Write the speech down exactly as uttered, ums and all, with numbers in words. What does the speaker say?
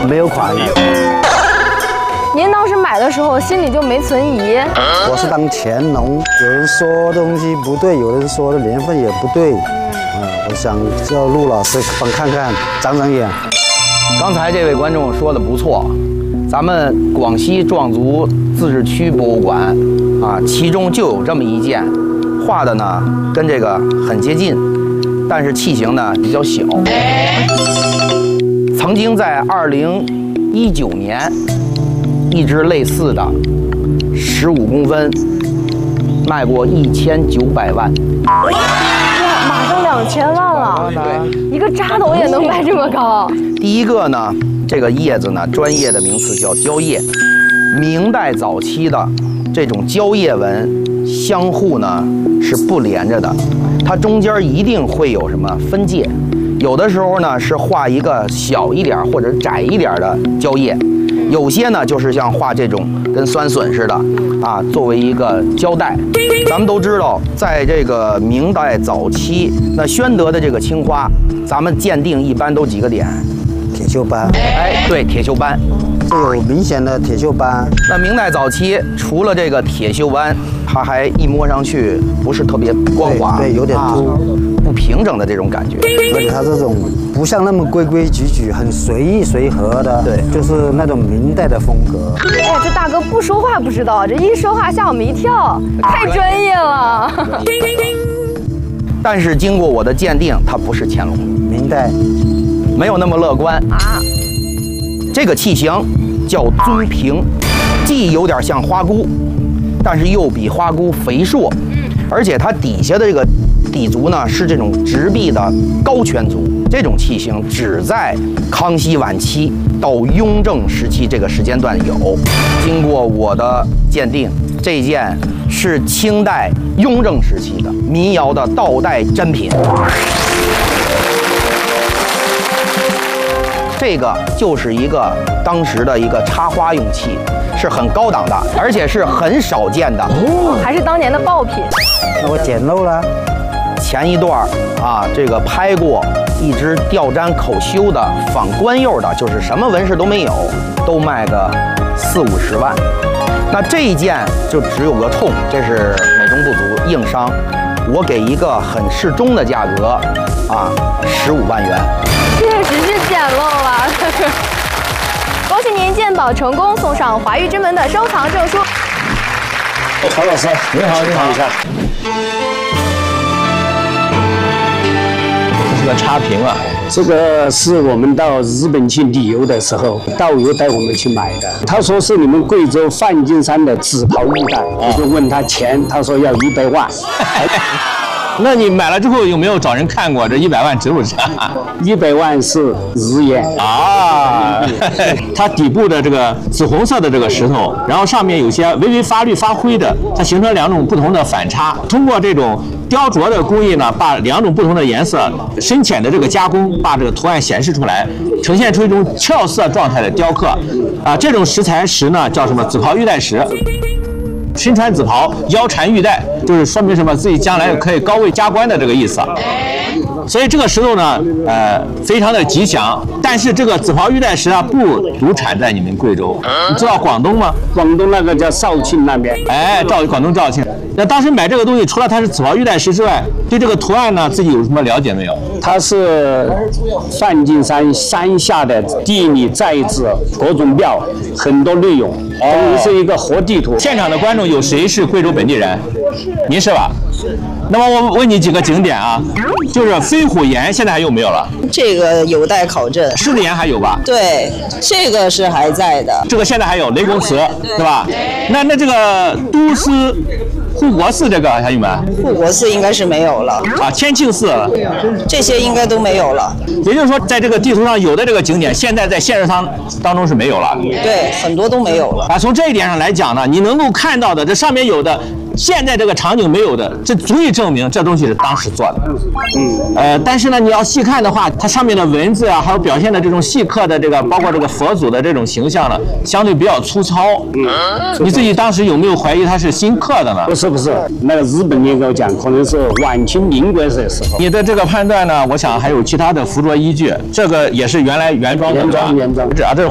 没有款的。 您当时买的时候心里就没存疑？ 我是当乾隆，有人说东西不对，有人说的年份也不对，啊，我想叫陆老师帮看看，长长眼。 刚才这位观众说的不错，咱们广西壮族自治区博物馆啊，其中就有这么一件，画的呢跟这个很接近，但是器型呢比较小。曾经在二零一九年，一只类似的十五公分卖过一千九百万。 哇，马上两千万了！ 对， 一个扎斗也能卖这么高。 第一个呢，这个叶子呢，专业的名词叫蕉叶。明代早期的这种蕉叶纹相互呢是不连着的，它中间一定会有什么分界。有的时候呢是画一个小一点或者窄一点的蕉叶，有些呢就是像画这种跟酸笋似的啊，作为一个胶带。咱们都知道，在这个明代早期，那宣德的这个青花，咱们鉴定一般都几个点。 铁锈斑， 哎，对，铁锈斑， 这有明显的铁锈斑。 那明代早期，除了这个铁锈斑，它还一摸上去不是特别光滑， 对，对有点凸、啊， 不平整的这种感觉。 而且它这种不像那么规规矩矩、很随意随和的，对，就是那种明代的风格。 哎，这大哥不说话不知道，这一说话吓我们一跳，太专业了。 但是经过我的鉴定，它不是乾隆， 明代。 没有那么乐观啊！这个器型叫尊平，既有点像花菇，但是又比花菇肥硕，而且它底下的这个底足呢是这种直臂的高圈足。这种器型只在康熙晚期到雍正时期这个时间段有。经过我的鉴定，这件是清代雍正时期的民窑的倒带珍品。这个就是一个当时的一个插花用器，是很高档的，而且是很少见的哦，还是当年的爆品。 那我捡漏了。 前一段啊，这个拍过一只吊毡口修的仿官釉的，就是什么纹饰都没有，都卖个四五十万。那这一件就只有个痛，这是美中不足，硬伤。我给一个很适中的价格啊，十五万元。 确实是捡漏了。恭喜您鉴宝成功，送上华玉之门的收藏证书。 曹老师，你好，你好，你看，这是个插屏啊。这个是我们到日本去旅游的时候，导游带我们去买的。他说是你们贵州梵净山的紫袍玉带，我就问他钱，他说要一百万。 那你买了之后有没有找人看过这一百万值不值？ 一百万是日元啊！它底部的这个紫红色的这个石头，然后上面有些微微发绿发灰的，它形成两种不同的反差。通过这种雕琢的工艺呢，把两种不同的颜色深浅的这个加工，把这个图案显示出来，呈现出一种俏色状态的雕刻。啊，这种石材石呢叫什么？紫袍玉带石。身穿紫袍，腰缠玉带，就是说明什么？自己将来可以高位加官的这个意思。所以这个石头呢，呃，非常的吉祥。但是这个紫袍玉带石啊，不独产在你们贵州，你知道广东吗？ 广东那个叫肇庆那边。 哎，肇广东肇庆。那当时买这个东西，除了它是紫袍玉带石之外，对这个图案呢，自己有什么了解没有？ 它是梵净山山下的地理寨子，各种庙，很多内容，等于是一个活地图。 现场的观众有谁是贵州本地人？您是吧？是。那么我问你几个景点啊，就是飞虎岩现在还有没有了？ 这个有待考证。 狮子岩还有吧？ 对，这个是还在的。 这个现在还有雷公祠，对吧？那那这个都司护国寺这个还有没有？ 护国寺应该是没有了。 啊，天庆寺这些应该都没有了。 也就是说，在这个地图上有的这个景点，现在在现实当当中是没有了。 对，很多都没有了。 啊，从这一点上来讲呢，你能够看到的这上面有的。现在这个场景没有的，这足以证明这东西是当时做的。嗯，呃，但是呢，你要细看的话，它上面的文字啊，还有表现的这种细刻的这个，包括这个佛祖的这种形象呢，相对比较粗糙。嗯，你自己当时有没有怀疑它是新刻的呢？ 不是不是，那个日本人跟我讲，可能是晚清民国的时候。 你的这个判断呢，我想还有其他的附着依据。这个也是原来原装的。 原装原装。 这啊，这是